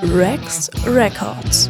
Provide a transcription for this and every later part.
Rex Records.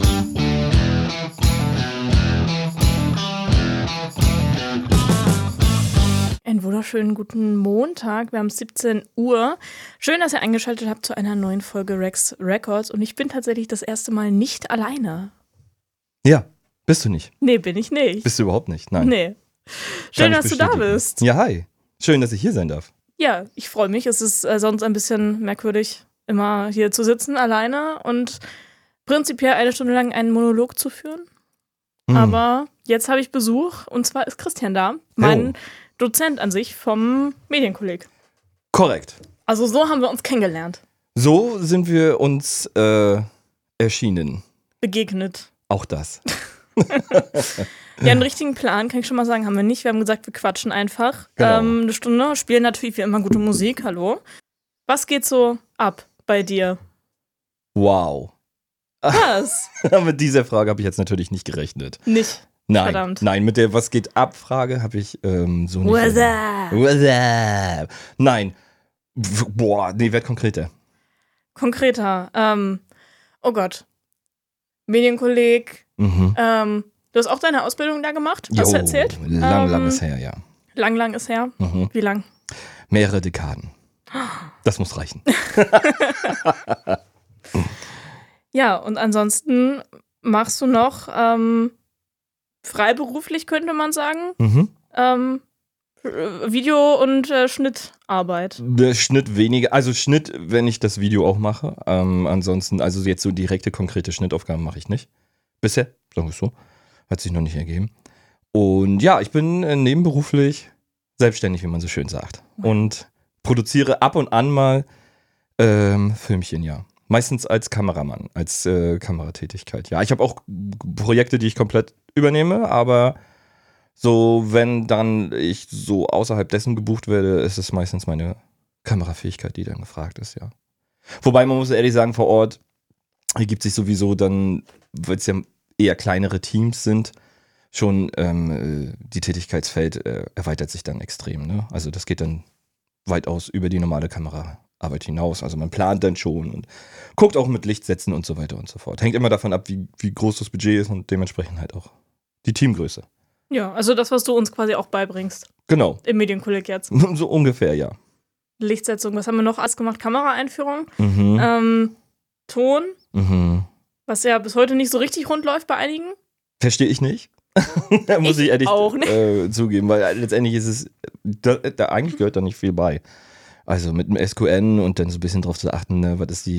Einen wunderschönen guten Montag. Wir haben 17 Uhr. Schön, dass ihr eingeschaltet habt zu einer neuen Folge Rex Records. Und ich bin tatsächlich das erste Mal nicht alleine. Ja, bist du nicht. Nee, bin ich nicht. Bist du überhaupt nicht? Nein. Nee. Schön, dass du da bist. Ja, hi. Schön, dass ich hier sein darf. Ja, ich freue mich. Es ist sonst ein bisschen merkwürdig, immer hier zu sitzen, alleine und prinzipiell eine Stunde lang einen Monolog zu führen. Aber jetzt habe ich Besuch und zwar ist Christian da, mein Dozent an sich vom Medienkolleg. Korrekt. Also so haben wir uns kennengelernt. So sind wir uns erschienen. Begegnet. Auch das. Ja, einen richtigen Plan, kann ich schon mal sagen, haben wir nicht. Wir haben gesagt, wir quatschen einfach. Genau. Eine Stunde, spielen natürlich wie immer gute Musik. Hallo. Was geht so ab bei dir? Wow. Was? Mit dieser Frage habe ich jetzt natürlich nicht gerechnet. Nicht. Nein, Verdammt. nein, mit der Was geht ab Frage habe ich so nicht. What's up? What's up? Nein. Werd konkreter. Konkreter. Oh Gott. Medienkolleg. Du hast auch deine Ausbildung da gemacht, hast du erzählt? Lang ist her, ja. Lang ist her. Wie lang? Mehrere Dekaden. Das muss reichen. Ja, und ansonsten machst du noch freiberuflich, könnte man sagen, Video- und Schnittarbeit. Der Schnitt weniger, also Schnitt, wenn ich das Video auch mache. Ansonsten, also jetzt so direkte, konkrete Schnittaufgaben mache ich nicht. Bisher, sagen wir es so. Hat sich noch nicht ergeben. Und ja, ich bin nebenberuflich selbstständig, wie man so schön sagt. Und produziere ab und an mal Filmchen, ja. Meistens als Kameramann, als Kameratätigkeit. Ja, ich habe auch Projekte, die ich komplett übernehme, aber so, wenn dann ich so außerhalb dessen gebucht werde, ist es meistens meine Kamerafähigkeit, die dann gefragt ist, ja. Wobei, man muss ehrlich sagen, vor Ort ergibt sich sowieso dann, weil es ja eher kleinere Teams sind, schon die Tätigkeitsfeld erweitert sich dann extrem, ne? Also das geht dann weitaus über die normale Kameraarbeit hinaus. Also man plant dann schon und guckt auch mit Lichtsätzen und so weiter und so fort. Hängt immer davon ab, wie groß das Budget ist und dementsprechend halt auch die Teamgröße. Ja, also das, was du uns quasi auch beibringst. Genau. Im Medienkolleg jetzt. So ungefähr, ja. Lichtsetzung, was haben wir noch alles gemacht? Kameraeinführung, Ton, was ja bis heute nicht so richtig rund läuft bei einigen. Verstehe ich nicht. Da muss ich ehrlich auch nicht. zugeben, weil letztendlich ist es, da eigentlich gehört da nicht viel bei. Also mit dem SQN und dann so ein bisschen drauf zu achten, ne,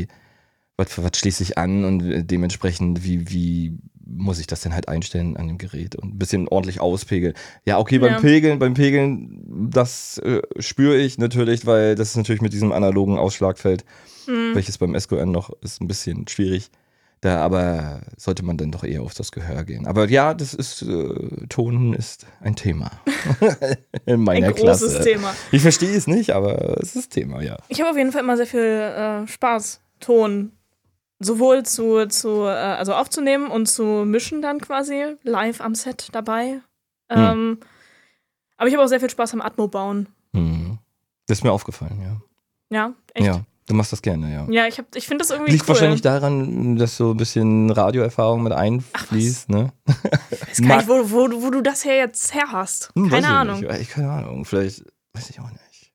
was schließe ich an und dementsprechend, wie muss ich das denn halt einstellen an dem Gerät und ein bisschen ordentlich auspegeln. Ja, okay, beim Pegeln, das spüre ich natürlich, weil das ist natürlich mit diesem analogen Ausschlagfeld, welches beim SQN noch ist, ein bisschen schwierig. Da aber sollte man dann doch eher auf das Gehör gehen. Aber ja, das ist, Ton ist ein Thema. In meiner Klasse. Ein großes Thema. Ich verstehe es nicht, aber es ist Thema, ja. Ich habe auf jeden Fall immer sehr viel Spaß, Ton sowohl also aufzunehmen und zu mischen dann quasi, live am Set dabei. Aber ich habe auch sehr viel Spaß am Atmo bauen. Das ist mir aufgefallen, ja. Ja, echt? Ja. Du machst das gerne, ja. Ja, ich finde das irgendwie Liegt cool. wahrscheinlich daran, dass so ein bisschen Radioerfahrung mit einfließt, ne? Ich weiß gar nicht, wo du das her jetzt her hast. Keine Ahnung. Keine Ahnung, vielleicht, weiß ich auch nicht.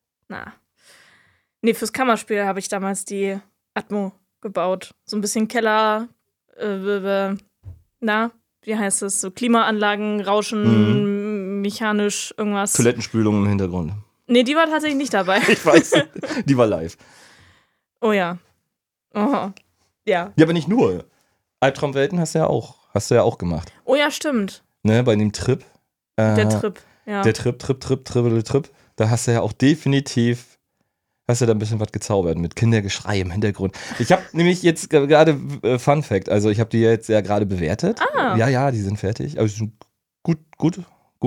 Nee, fürs Kammerspiel habe ich damals die Atmo gebaut. So ein bisschen Keller, wie heißt das? So Klimaanlagen, Rauschen, mechanisch, irgendwas. Toilettenspülung im Hintergrund. Nee, die war tatsächlich nicht dabei. Ich weiß, die war live. Oh ja. Oh. Ja. Ja, aber nicht nur. Albtraumwelten hast du ja auch gemacht. Oh ja, stimmt. Ne, bei dem Trip. Der Trip, ja. Der Trip. Da hast du ja auch definitiv, hast du da ein bisschen was gezaubert mit Kindergeschrei im Hintergrund. Ich habe nämlich jetzt gerade, Fun Fact, also ich habe die jetzt ja gerade bewertet. Ja, die sind fertig. Also gut.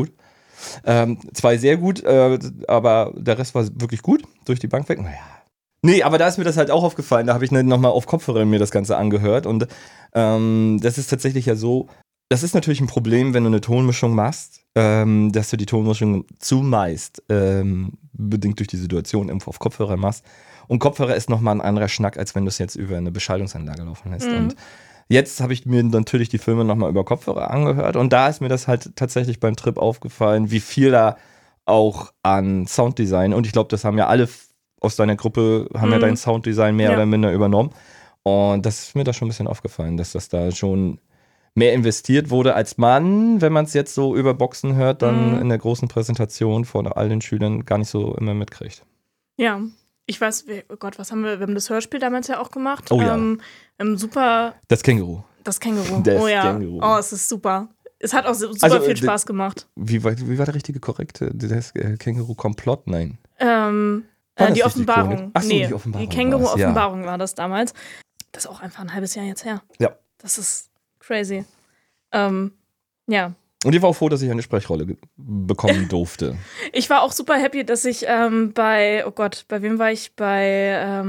2 sehr gut, aber der Rest war wirklich gut, durch die Bank weg. Naja. Nee, aber da ist mir das halt auch aufgefallen. Da habe ich nochmal auf Kopfhörer mir das Ganze angehört. Und das ist tatsächlich ja so, das ist natürlich ein Problem, wenn du eine Tonmischung machst, dass du die Tonmischung zumeist bedingt durch die Situation irgendwo auf Kopfhörer machst Und Kopfhörer ist nochmal ein anderer Schnack, als wenn du es jetzt über eine Beschallungsanlage laufen lässt. Und jetzt habe ich mir natürlich die Filme nochmal über Kopfhörer angehört. Und da ist mir das halt tatsächlich beim Trip aufgefallen, wie viel da auch an Sounddesign, und ich glaube, das haben ja alle aus deiner Gruppe, haben ja dein Sounddesign mehr oder minder übernommen. Und das ist mir da schon ein bisschen aufgefallen, dass das da schon mehr investiert wurde, als man, wenn man es jetzt so über Boxen hört, dann in der großen Präsentation von all den Schülern gar nicht so immer mitkriegt. Ja, ich weiß, oh Gott, wir haben das Hörspiel damals ja auch gemacht. Oh ja. Super. Das Känguru. Das Känguru. Das oh ja. Känguru. Oh, es ist super. Es hat auch super viel Spaß gemacht. Wie war der richtige korrekte? Das Känguru-Komplott? Nein. Die Offenbarung. Achso, die Offenbarung. Die Känguru-Offenbarung war das damals. Das ist auch einfach ein halbes Jahr jetzt her. Ja. Das ist crazy. Ja. Und ich war auch froh, dass ich eine Sprechrolle bekommen durfte. Ich war auch super happy, dass ich bei wem war ich? Bei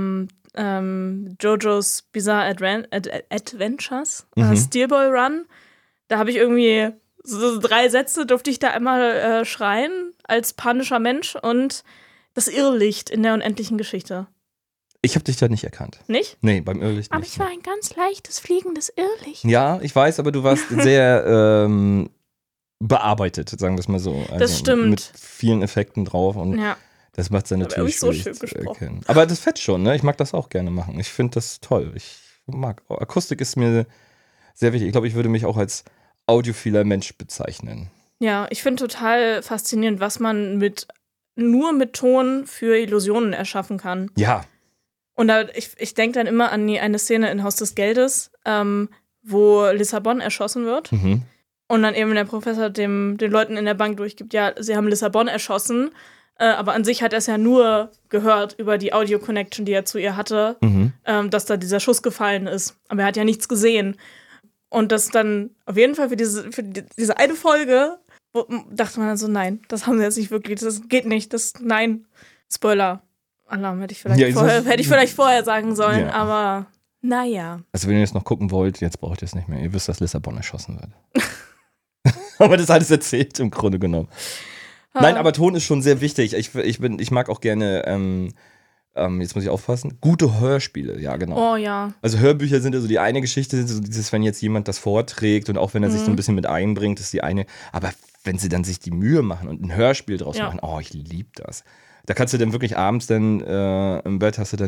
JoJo's Bizarre Adventures, Steelball Run. Da habe ich irgendwie so 3 Sätze, durfte ich da einmal schreien als panischer Mensch, und das Irrlicht in der unendlichen Geschichte. Ich habe dich da nicht erkannt. Nicht? Nee, beim Irrlicht nicht. Aber ich war ein ganz leichtes, fliegendes Irrlicht. Ja, ich weiß, aber du warst sehr bearbeitet, sagen wir es mal so. Also das stimmt. Mit vielen Effekten drauf, und das macht es dann natürlich schwierig so schön zu erkennen. Aber das fetzt schon, ne? Ich mag das auch gerne machen. Ich finde das toll. Akustik ist mir sehr wichtig. Ich glaube, ich würde mich auch als audiophiler Mensch bezeichnen. Ja, ich finde total faszinierend, was man nur mit Ton für Illusionen erschaffen kann. Ja. Und ich denke dann immer an eine Szene in Haus des Geldes, wo Lissabon erschossen wird. Und dann eben der Professor den Leuten in der Bank durchgibt, ja, sie haben Lissabon erschossen, aber an sich hat er es ja nur gehört über die Audio-Connection, die er zu ihr hatte, dass da dieser Schuss gefallen ist. Aber er hat ja nichts gesehen. Und das dann auf jeden Fall für diese eine Folge, dachte man dann so, nein, das haben sie jetzt nicht wirklich, das geht nicht, nein. Spoiler-Alarm hätte ich vielleicht vorher sagen sollen, aber naja. Also wenn ihr jetzt noch gucken wollt, jetzt braucht ihr es nicht mehr. Ihr wisst, dass Lissabon erschossen wird. Aber das ist alles erzählt im Grunde genommen. Nein, aber Ton ist schon sehr wichtig. Ich mag auch gerne, jetzt muss ich aufpassen, gute Hörspiele, ja genau. Oh ja. Also Hörbücher sind ja so die eine Geschichte, so dieses, wenn jetzt jemand das vorträgt und auch wenn er sich so ein bisschen mit einbringt, ist die eine. Aber wenn sie dann sich die Mühe machen und ein Hörspiel draus machen, ich liebe das. Da kannst du dann wirklich abends dann im Bett hast du dann